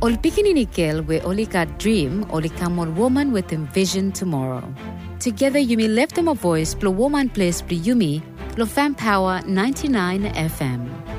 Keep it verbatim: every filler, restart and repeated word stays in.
Ol pikininikel we only got dream, only come on woman with envision tomorrow. Together you may lift them a voice, blow woman place, blow yumi, lo fam power ninety-nine F M.